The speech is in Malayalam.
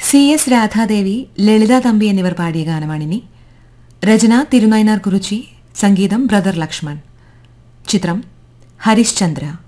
CS രാധാദേവി, ലളിത തമ്പി എന്നിവർ പാടിയ ഗാനമാണിനി. രചന തിരുനൈനാർ കുറിച്ചി, സംഗീതം ബ്രദർ ലക്ഷ്മൺ. ചിത്രം ഹരിശ്ചന്ദ്ര.